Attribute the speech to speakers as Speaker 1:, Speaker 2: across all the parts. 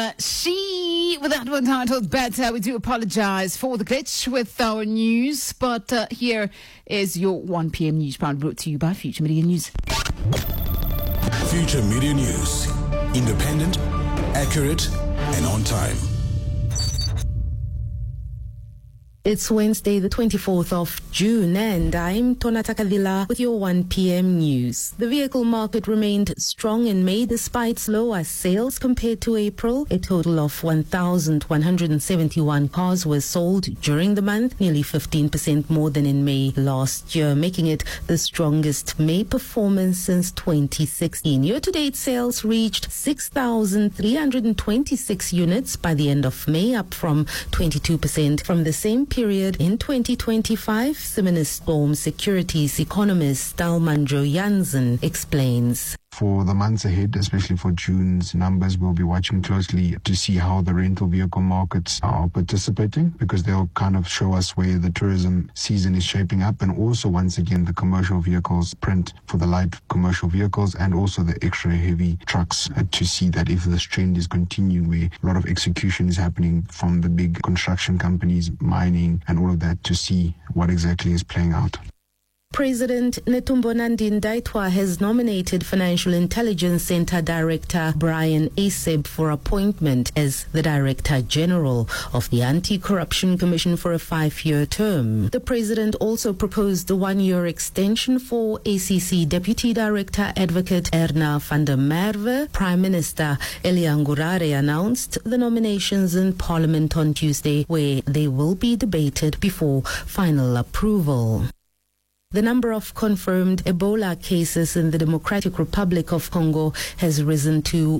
Speaker 1: She, with that one titled Better. We do apologize for the glitch with our news, but here is your 1 p.m. news, proudly brought to you by Future Media News.
Speaker 2: Future Media News. Independent, accurate, and on time.
Speaker 3: It's Wednesday, the 24th of June, and I'm Tonata Kadila with your 1 p.m. news. The vehicle market remained strong in May despite slower sales compared to April. A total of 1,171 cars were sold during the month, nearly 15% more than in May last year, making it the strongest May performance since 2016. Year-to-date sales reached 6,326 units by the end of May, up from 22% from the same period in 2025. Similar Storm Securities economist Dalmandro Jansen explains.
Speaker 4: For the months ahead, especially for June's numbers, we'll be watching closely to see how the rental vehicle markets are participating, because they'll kind of show us where the tourism season is shaping up, and also once again the commercial vehicles print for the light commercial vehicles and also the extra heavy trucks, to see that if this trend is continuing where a lot of execution is happening from the big construction companies, mining and all of that, to see what exactly is playing out.
Speaker 3: President Netumbo Nandi-Ndaitwah has nominated Financial Intelligence Center Director Brian Aseb for appointment as the Director General of the Anti-Corruption Commission for a 5-year term. The President also proposed a 1-year extension for ACC Deputy Director Advocate Erna van der Merwe. Prime Minister Elia Ngurare announced the nominations in Parliament on Tuesday, where they will be debated before final approval. The number of confirmed Ebola cases in the Democratic Republic of Congo has risen to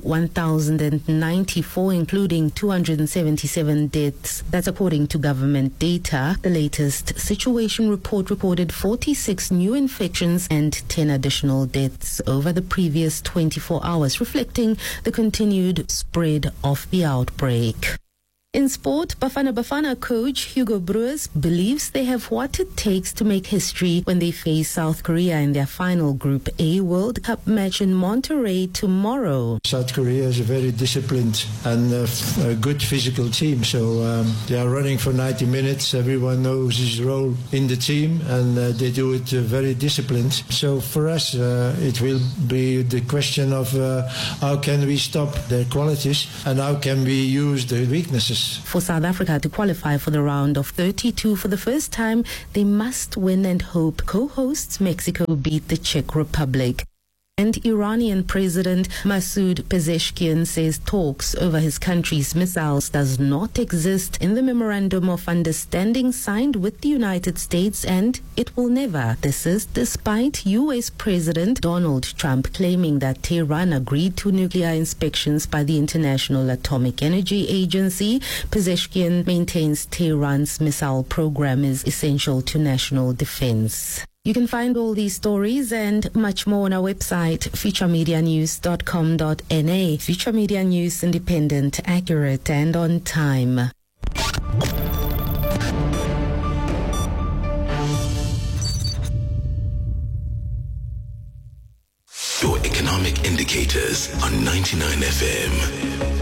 Speaker 3: 1,094, including 277 deaths. That's according to government data. The latest situation report reported 46 new infections and 10 additional deaths over the previous 24 hours, reflecting the continued spread of the outbreak. In sport, Bafana Bafana coach Hugo Broos believes they have what it takes to make history when they face South Korea in their final Group A World Cup match in Monterrey tomorrow.
Speaker 5: South Korea is a very disciplined and a good physical team, so they are running for 90 minutes. Everyone knows his role in the team, and they do it very disciplined. So for us, it will be the question of how can we stop their qualities and how can we use their weaknesses.
Speaker 3: For South Africa to qualify for the round of 32 for the first time, they must win and hope co-hosts Mexico beat the Czech Republic. And Iranian President Masoud Pezeshkian says talks over his country's missiles does not exist in the Memorandum of Understanding signed with the United States, and it will never. This is despite U.S. President Donald Trump claiming that Tehran agreed to nuclear inspections by the International Atomic Energy Agency. Pezeshkian maintains Tehran's missile program is essential to national defense. You can find all these stories and much more on our website, futuremedianews.com.na. Future Media News, independent, accurate, and on time.
Speaker 2: Your economic indicators on 99 FM.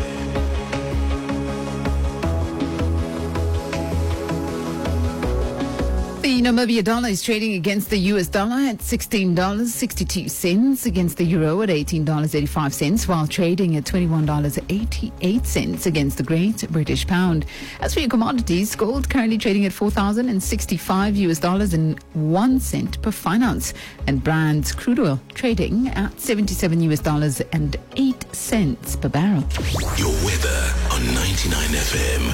Speaker 1: The Namibia dollar is trading against the US dollar at $16.62, against the euro at $18.85, while trading at $21.88 against the Great British Pound. As for your commodities, gold currently trading at $4,065.01 per fine ounce, and Brent crude oil trading at $77.08 per barrel.
Speaker 2: Your weather on 99 FM.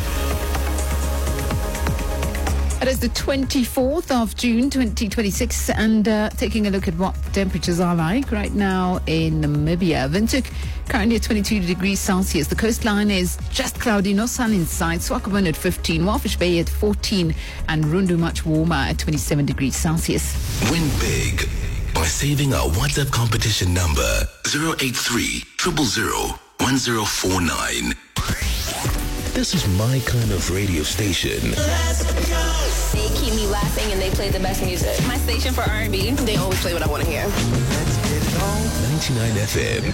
Speaker 1: It is the 24th of June 2026, and taking a look at what temperatures are like right now in Namibia. Windhoek currently at 22 degrees Celsius. The coastline is just cloudy, no sun in sight. Swakopmund at 15, Walfish Bay at 14, and Rundu much warmer at 27 degrees Celsius.
Speaker 2: Win big by saving our WhatsApp competition number 083 000 1049. This is my kind of radio station.
Speaker 6: They keep me laughing and they play the best music. My station for R&B. They always play what I want to hear.
Speaker 2: 99 FM.